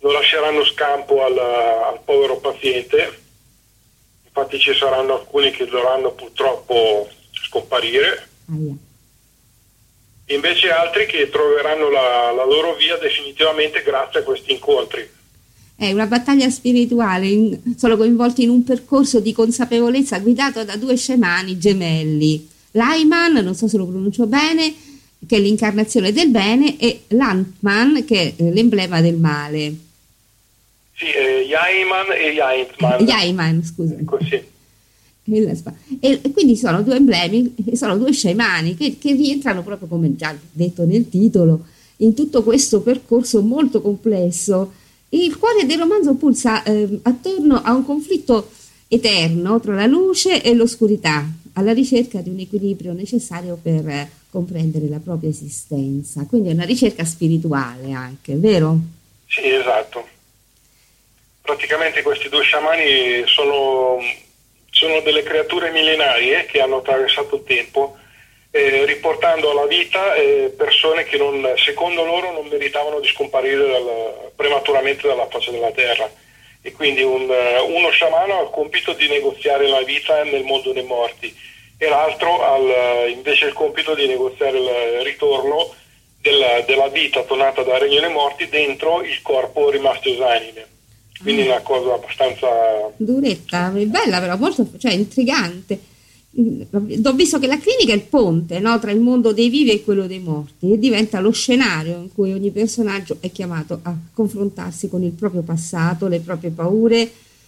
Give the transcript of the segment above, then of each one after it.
non lasceranno scampo al povero paziente. Infatti ci saranno alcuni che dovranno purtroppo scomparire, invece altri che troveranno la loro via definitivamente grazie a questi incontri. È una battaglia spirituale, sono coinvolti in un percorso di consapevolezza guidato da due sciamani gemelli, l'Ayman, non so se lo pronuncio bene, che è l'incarnazione del bene, e l'Antman, che è l'emblema del male. Sì, Yaiman e Yaintman. Yaiman, scusa. Così. E quindi sono due emblemi, sono due sciamani che rientrano proprio, come già detto nel titolo, in tutto questo percorso molto complesso. Il cuore del romanzo pulsa attorno a un conflitto eterno tra la luce e l'oscurità, alla ricerca di un equilibrio necessario per comprendere la propria esistenza. Quindi è una ricerca spirituale anche, vero? Sì, esatto. Praticamente questi due sciamani sono delle creature millenarie che hanno attraversato il tempo, riportando alla vita persone che secondo loro non meritavano di scomparire prematuramente dalla faccia della terra. E quindi uno sciamano ha il compito di negoziare la vita nel mondo dei morti e l'altro ha invece il compito di negoziare il ritorno della vita tornata dal regno dei morti dentro il corpo rimasto esanime. Quindi una cosa abbastanza duretta, bella però, molto, cioè intrigante. Ho visto che la clinica è il ponte, no, tra il mondo dei vivi e quello dei morti, e diventa lo scenario in cui ogni personaggio è chiamato a confrontarsi con il proprio passato, le proprie paure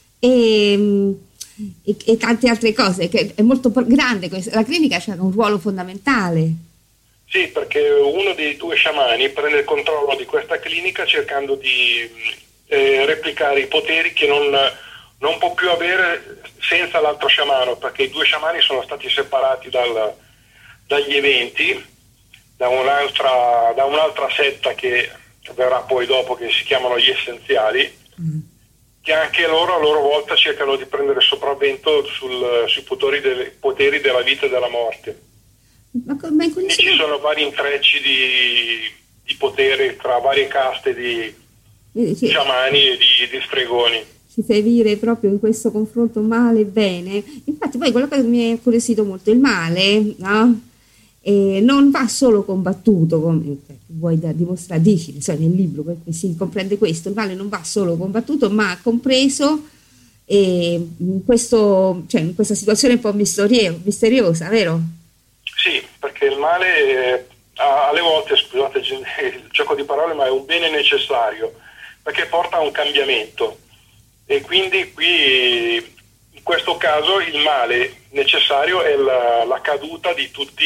e tante altre cose, che è molto grande questa. La clinica c'ha un ruolo fondamentale. Sì, perché uno dei due sciamani prende il controllo di questa clinica cercando di replicare i poteri che non può più avere senza l'altro sciamano, perché i due sciamani sono stati separati dagli eventi da un'altra setta che verrà poi dopo, che si chiamano gli essenziali, che anche loro a loro volta cercano di prendere sopravvento sui poteri della vita e della morte. Quindi ci sono vari intrecci di potere tra varie caste di sciamani e di stregoni. Si servire proprio in questo confronto male e bene. Infatti poi quello che mi è incuriosito molto, il male, no? Non va solo combattuto, come vuoi dimostrare, dici, cioè nel libro si comprende questo, il male non va solo combattuto, ma compreso in questa situazione un po' misteriosa, vero? Sì, perché il male alle volte, scusate il gioco di parole, ma è un bene necessario, perché porta a un cambiamento. E quindi qui in questo caso il male necessario è la caduta di tutti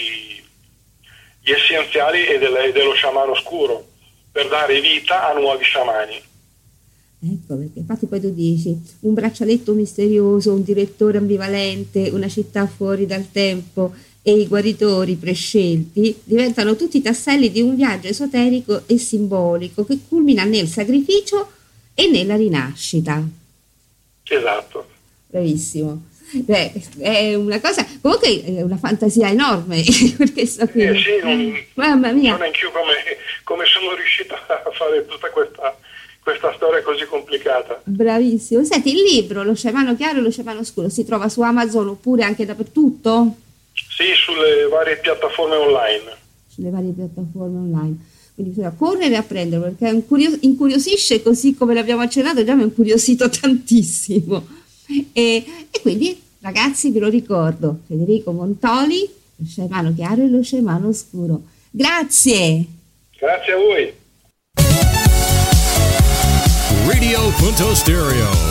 gli essenziali e dello sciamano oscuro, per dare vita a nuovi sciamani. Ecco, perché infatti poi tu dici un braccialetto misterioso, un direttore ambivalente, una città fuori dal tempo e i guaritori prescelti diventano tutti tasselli di un viaggio esoterico e simbolico che culmina nel sacrificio e nella rinascita. Esatto. Bravissimo. Beh, è una cosa, comunque è una fantasia enorme per questo qui. Sì, mamma mia. Non so neanche io come sono riuscito a fare tutta questa storia così complicata. Bravissimo. Senti, il libro Lo sciamano chiaro e lo sciamano scuro si trova su Amazon oppure anche dappertutto? Sì, sulle varie piattaforme online. Sulle varie piattaforme online. Quindi bisogna correre a prenderlo, perché incuriosisce, così come l'abbiamo accennato, già mi ha incuriosito tantissimo. E quindi, ragazzi, ve lo ricordo, Federico Montoli, Lo sciamano chiaro e lo sciamano scuro. Grazie! Grazie a voi! Radio Punto Stereo.